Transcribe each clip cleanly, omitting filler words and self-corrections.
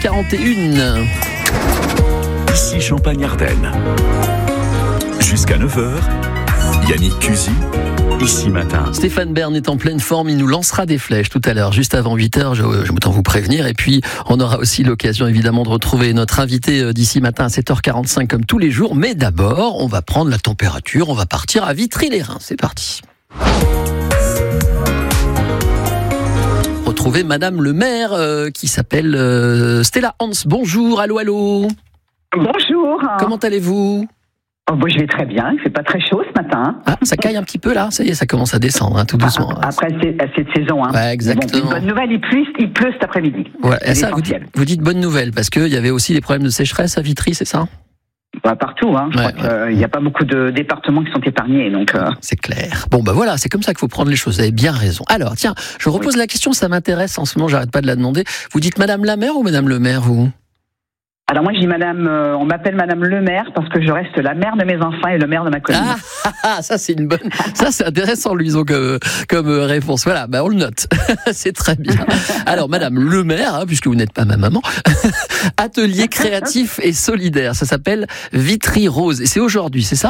7h41. Ici Champagne-Ardenne. Jusqu'à 9h, Yannick Cusy, Ici Matin. Stéphane Bern est en pleine forme, il nous lancera des flèches tout à l'heure, juste avant 8h, je m'entends vous prévenir. Et puis, on aura aussi l'occasion évidemment de retrouver notre invité d'ici matin à 7h45 comme tous les jours. Mais d'abord, on va prendre la température, on va partir à Vitry-les-Reins. C'est parti. Retrouver Madame le maire qui s'appelle Stella Hans. Bonjour, allô, allô. Bonjour. Comment allez-vous ? Je vais très bien, il fait pas très chaud ce matin. Ah, ça caille un petit peu là, ça y est, ça commence à descendre, tout doucement. Après cette saison. Ouais, exactement. Bon, bonne nouvelle, il pleut cet après-midi. Ouais, et ça, vous dites bonne nouvelle, parce qu'il y avait aussi des problèmes de sécheresse à Vitry, c'est ça ? Partout, je crois qu'il n'y a pas beaucoup de départements qui sont épargnés. Donc C'est clair. Bon, voilà, c'est comme ça qu'il faut prendre les choses, vous avez bien raison. Alors, tiens, je repose la question, ça m'intéresse en ce moment, j'arrête pas de la demander. Vous dites Madame la maire ou Madame le maire, vous ? Alors moi je dis Madame, on m'appelle Madame le maire parce que je reste la mère de mes enfants et le maire de ma commune. Ça c'est une bonne, ça c'est intéressant Louison comme réponse. Voilà, on le note, c'est très bien. Alors Madame le maire, puisque vous n'êtes pas ma maman, atelier créatif et solidaire, ça s'appelle Vitry Rose et c'est aujourd'hui, c'est ça ?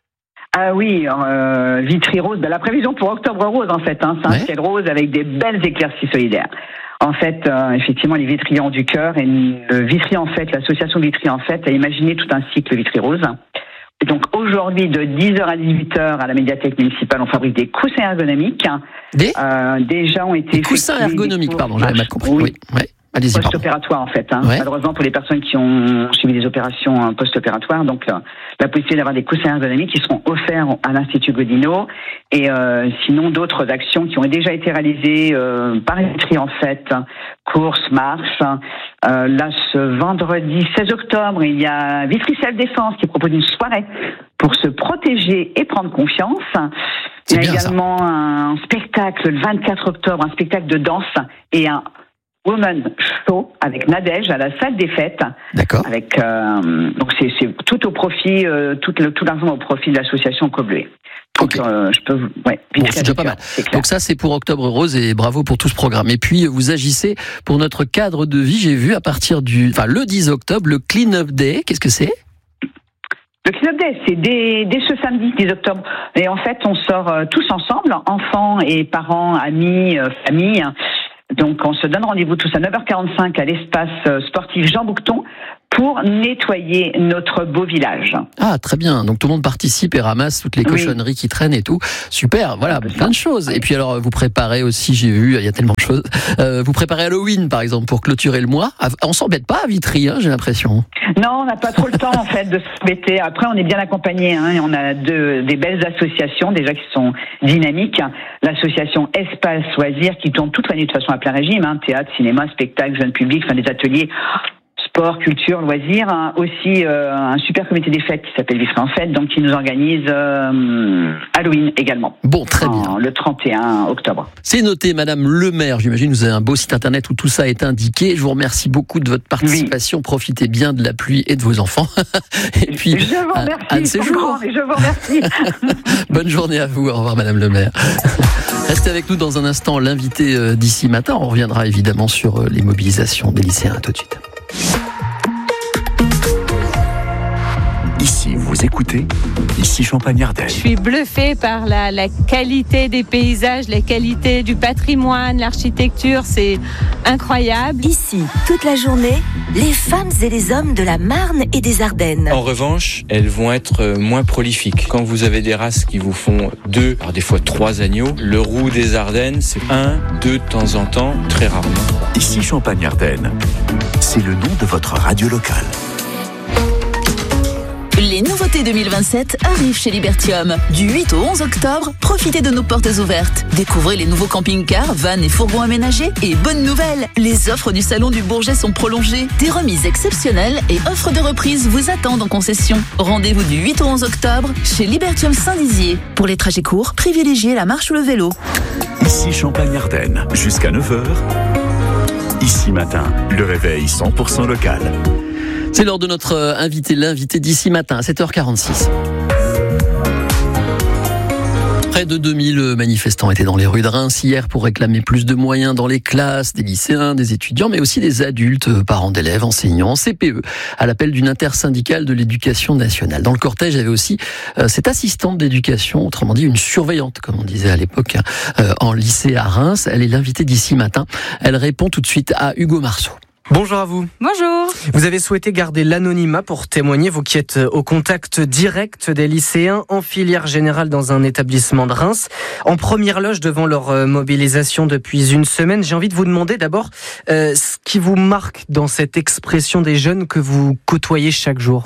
Ah oui, Vitry Rose, la prévision pour Octobre Rose en fait, c'est un ciel rose avec des belles éclaircies solidaires. En fait, effectivement, les Vitrians du cœur et le Vitry en fait, l'association Vitry en fait a imaginé tout un cycle Vitry Rose. Et donc aujourd'hui, de 10h à 18h à la médiathèque municipale, on fabrique des coussins ergonomiques. Déjà ont été des coussins ergonomiques, pardon, j'avais mal compris. Oui. Ouais. Allez-y, post-opératoire en fait, malheureusement pour les personnes qui ont suivi des opérations post-opératoires, donc la possibilité d'avoir des coussins ergonomiques qui seront offerts à l'Institut Godino et sinon d'autres actions qui ont déjà été réalisées par Vitry en fait, courses, marches. Là ce vendredi 16 octobre, il y a Vitry Self-Défense qui propose une soirée pour se protéger et prendre confiance. Il y a également un spectacle le 24 octobre, un spectacle de danse et un Woman Show avec Nadège à la salle des fêtes. D'accord. Avec donc c'est tout au profit, tout l'argent au profit de l'association Cobluet. Donc je peux c'est déjà pas mal. Donc ça c'est pour Octobre Rose et bravo pour tout ce programme. Et puis vous agissez pour notre cadre de vie. J'ai vu à partir le 10 octobre le Clean Up Day. Qu'est-ce que c'est ? Le Clean Up Day, c'est dès ce samedi 10 octobre. Et en fait on sort tous ensemble, enfants et parents, amis, famille. Donc, on se donne rendez-vous tous à 9h45 à l'espace sportif Jean Bouqueton pour nettoyer notre beau village. Ah, très bien. Donc, tout le monde participe et ramasse toutes les cochonneries qui traînent et tout. Super. Voilà, plein de choses. Et puis, alors, vous préparez aussi, j'ai vu, il y a tellement de choses. Vous préparez Halloween, par exemple, pour clôturer le mois. On s'embête pas à Vitry, j'ai l'impression. Non, on n'a pas trop le temps, en fait, de s'embêter. Après, on est bien accompagnés, et on a des belles associations, déjà, qui sont dynamiques. L'association Espace Loisirs, qui tourne toute l'année de façon à plein régime, théâtre, cinéma, spectacle, jeune public, des ateliers sport, culture, loisirs, aussi un super comité des fêtes qui s'appelle Vitry en Fête, donc qui nous organise Halloween également. Bon, très bien. Le 31 octobre. C'est noté, Madame le maire. J'imagine que vous avez un beau site internet où tout ça est indiqué. Je vous remercie beaucoup de votre participation. Oui. Profitez bien de la pluie et de vos enfants. Et puis, je vous remercie. Un de ces jours. Je vous remercie. Bonne journée à vous. Au revoir, Madame le maire. Restez avec nous dans un instant. L'invité d'ici matin. On reviendra évidemment sur les mobilisations des lycéens. À tout de suite. Ici, vous écoutez Ici Champagne-Ardenne. Je suis bluffée par la qualité des paysages, la qualité du patrimoine, l'architecture, c'est incroyable. Ici, toute la journée, les femmes et les hommes de la Marne et des Ardennes. En revanche, elles vont être moins prolifiques. Quand vous avez des races qui vous font 2, voire des fois 3 agneaux, le roux des Ardennes, c'est 1, 2 de temps en temps, très rarement. Ici Champagne-Ardenne, c'est le nom de votre radio locale. Les nouveautés 2027 arrivent chez Libertium. Du 8 au 11 octobre, profitez de nos portes ouvertes. Découvrez les nouveaux camping-cars, vannes et fourgons aménagés. Et bonne nouvelle, les offres du Salon du Bourget sont prolongées. Des remises exceptionnelles et offres de reprise vous attendent en concession. Rendez-vous du 8 au 11 octobre chez Libertium Saint-Dizier. Pour les trajets courts, privilégiez la marche ou le vélo. Ici Champagne-Ardenne, jusqu'à 9h. Ici matin, le réveil 100% local. C'est l'heure de notre invité, l'invité d'ici matin à 7h46. Près de 2000 manifestants étaient dans les rues de Reims hier pour réclamer plus de moyens dans les classes, des lycéens, des étudiants, mais aussi des adultes, parents d'élèves, enseignants, CPE, à l'appel d'une intersyndicale de l'éducation nationale. Dans le cortège, il y avait aussi cette assistante d'éducation, autrement dit une surveillante, comme on disait à l'époque, en lycée à Reims. Elle est l'invitée d'ici matin. Elle répond tout de suite à Hugo Marceau. Bonjour à vous. Bonjour. Vous avez souhaité garder l'anonymat pour témoigner, vous qui êtes au contact direct des lycéens en filière générale dans un établissement de Reims. En première loge devant leur mobilisation depuis une semaine, j'ai envie de vous demander d'abord ce qui vous marque dans cette expression des jeunes que vous côtoyez chaque jour.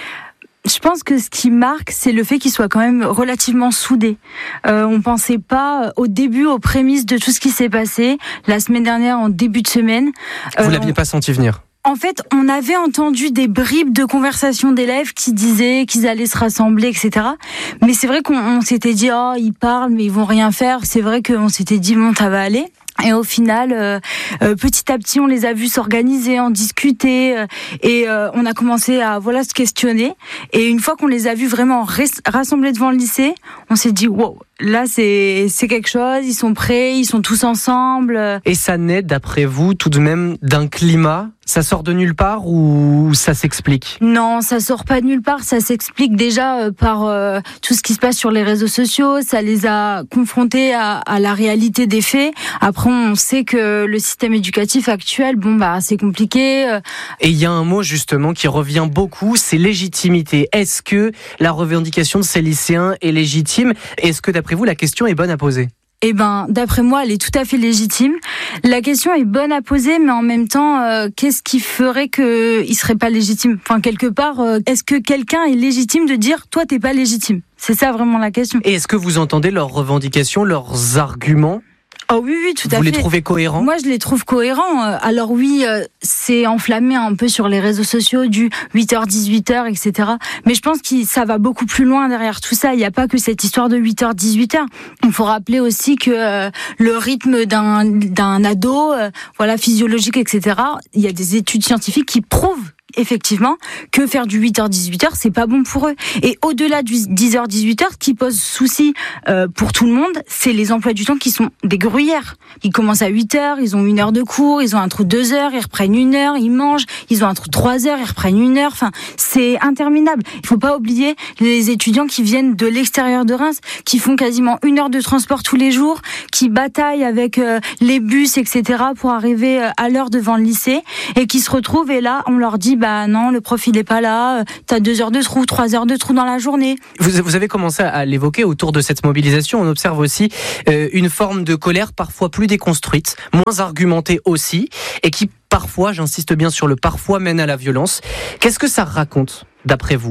Je pense que ce qui marque, c'est le fait qu'ils soient quand même relativement soudés. On pensait pas au début, aux prémices de tout ce qui s'est passé la semaine dernière, en début de semaine. Vous l'aviez pas senti venir ? En fait, on avait entendu des bribes de conversations d'élèves qui disaient qu'ils allaient se rassembler, etc. Mais c'est vrai qu'on s'était dit, oh, ils parlent, mais ils vont rien faire. C'est vrai qu'on s'était dit, bon, ça va aller. Et au final, petit à petit, on les a vus s'organiser, en discuter, et on a commencé à se questionner. Et une fois qu'on les a vus vraiment rassemblés devant le lycée, on s'est dit wow, là c'est quelque chose. Ils sont prêts, ils sont tous ensemble. Et ça naît, d'après vous, tout de même d'un climat ? Ça sort de nulle part ou ça s'explique ? Non, ça sort pas de nulle part. Ça s'explique déjà par tout ce qui se passe sur les réseaux sociaux. Ça les a confrontés à la réalité des faits. Après, on sait que le système éducatif actuel, c'est compliqué. Et il y a un mot justement qui revient beaucoup, c'est légitimité. Est-ce que la revendication de ces lycéens est légitime ? Est-ce que d'après vous, la question est bonne à poser ? D'après moi, elle est tout à fait légitime. La question est bonne à poser, mais en même temps, qu'est-ce qui ferait qu'il serait pas légitime ? Enfin, quelque part, est-ce que quelqu'un est légitime de dire « toi, t'es pas légitime » ? C'est ça vraiment la question. Et est-ce que vous entendez leurs revendications, leurs arguments ? Oh oui, tout à fait. Vous les trouvez cohérents ? Moi, je les trouve cohérents. Alors oui, c'est enflammé un peu sur les réseaux sociaux du 8h, 18h, etc. Mais je pense que ça va beaucoup plus loin derrière tout ça. Il n'y a pas que cette histoire de 8h, 18h. Il faut rappeler aussi que le rythme d'un ado, physiologique, etc. Il y a des études scientifiques qui prouvent effectivement que faire du 8h-18h c'est pas bon pour eux. Et au-delà du 10h-18h, ce qui pose souci pour tout le monde, c'est les emplois du temps qui sont des gruyères. Ils commencent à 8h, ils ont 1 heure de cours, ils ont un trou 2 heures, ils reprennent 1 heure, ils mangent, ils ont un trou 3 heures, ils reprennent 1 heure, enfin c'est interminable. Il faut pas oublier les étudiants qui viennent de l'extérieur de Reims, qui font quasiment 1 heure de transport tous les jours, qui bataillent avec les bus, etc. pour arriver à l'heure devant le lycée, et qui se retrouvent, et là on leur dit non, le prof il est pas là, t'as 2 heures de trou, 3 heures de trou dans la journée. Vous avez commencé à l'évoquer autour de cette mobilisation. On observe aussi une forme de colère parfois plus déconstruite, moins argumentée aussi, et qui parfois, j'insiste bien sur le parfois, mène à la violence. Qu'est-ce que ça raconte, d'après vous ?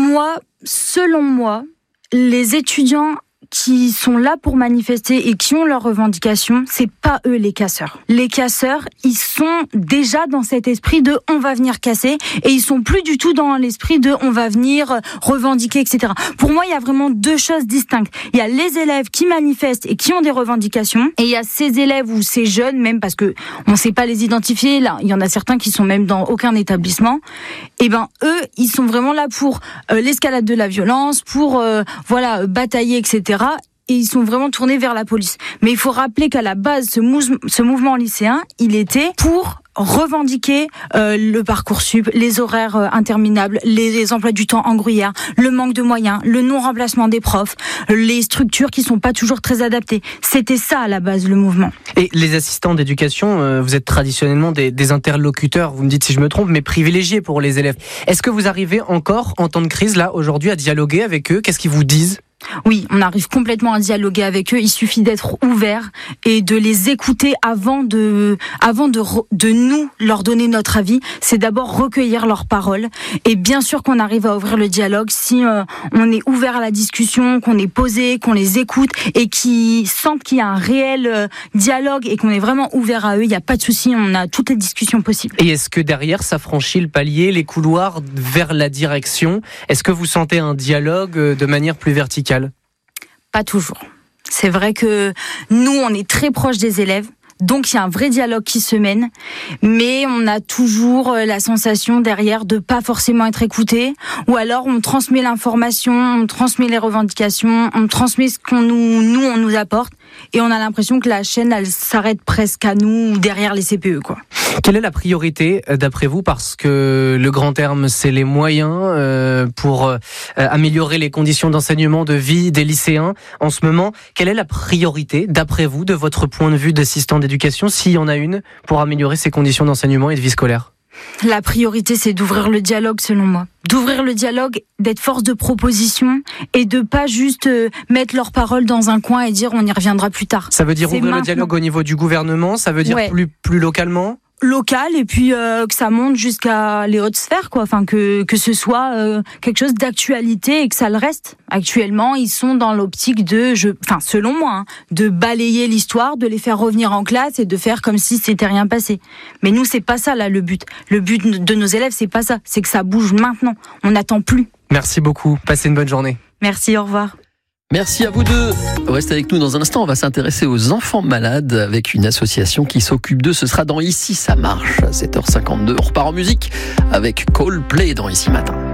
Selon moi, les étudiants qui sont là pour manifester et qui ont leurs revendications, c'est pas eux les casseurs. Les casseurs, ils sont déjà dans cet esprit de on va venir casser, et ils sont plus du tout dans l'esprit de on va venir revendiquer, etc. Pour moi, il y a vraiment 2 choses distinctes. Il y a les élèves qui manifestent et qui ont des revendications, et il y a ces élèves ou ces jeunes, même parce que on sait pas les identifier, là, il y en a certains qui sont même dans aucun établissement. Eux, ils sont vraiment là pour l'escalade de la violence, pour batailler, etc. Et ils sont vraiment tournés vers la police. Mais il faut rappeler qu'à la base, ce mouvement lycéen, il était pour revendiquer le Parcoursup, les horaires interminables, les emplois du temps en gruyère, le manque de moyens, le non-remplacement des profs, les structures qui sont pas toujours très adaptées. C'était ça à la base, le mouvement. Et les assistants d'éducation, vous êtes traditionnellement des interlocuteurs, vous me dites si je me trompe, mais privilégiés pour les élèves. Est-ce que vous arrivez encore, en temps de crise, là, aujourd'hui, à dialoguer avec eux ? Qu'est-ce qu'ils vous disent ? Oui, on arrive complètement à dialoguer avec eux. Il suffit d'être ouvert et de les écouter avant de nous leur donner notre avis. C'est d'abord recueillir leurs paroles. Et bien sûr qu'on arrive à ouvrir le dialogue si on est ouvert à la discussion, qu'on est posé, qu'on les écoute et qu'ils sentent qu'il y a un réel dialogue et qu'on est vraiment ouvert à eux. Il n'y a pas de souci, on a toutes les discussions possibles. Et est-ce que derrière, ça franchit le palier, les couloirs vers la direction ? Est-ce que vous sentez un dialogue de manière plus verticale ? Pas toujours. C'est vrai que nous, on est très proches des élèves. Donc il y a un vrai dialogue qui se mène, mais on a toujours la sensation derrière de pas forcément être écouté, ou alors on transmet l'information, on transmet les revendications, on transmet ce qu'on on nous apporte, et on a l'impression que la chaîne elle s'arrête presque à nous ou derrière les CPE, quoi. Quelle est la priorité d'après vous? Parce que le grand terme, c'est les moyens pour améliorer les conditions d'enseignement, de vie des lycéens en ce moment. Quelle est la priorité d'après vous, de votre point de vue d'assistant d'éducation, s'il y en a une, pour améliorer ces conditions d'enseignement et de vie scolaire? La priorité, c'est d'ouvrir le dialogue, selon moi. D'ouvrir le dialogue, d'être force de proposition et de pas juste mettre leurs paroles dans un coin et dire on y reviendra plus tard. Ça veut dire ouvrir le dialogue au niveau du gouvernement, ça veut dire plus localement? Local, et puis que ça monte jusqu'à les hautes sphères, quoi. Enfin, que ce soit quelque chose d'actualité et que ça le reste. Actuellement, ils sont dans l'optique selon moi, de balayer l'histoire, de les faire revenir en classe et de faire comme si c'était rien passé. Mais nous, c'est pas ça, là, le but. Le but de nos élèves, c'est pas ça. C'est que ça bouge maintenant. On n'attend plus. Merci beaucoup. Passez une bonne journée. Merci, au revoir. Merci à vous deux. Restez avec nous dans un instant. On va s'intéresser aux enfants malades avec une association qui s'occupe d'eux. Ce sera dans Ici ça marche à 7h52. On repart en musique avec Coldplay dans Ici Matin.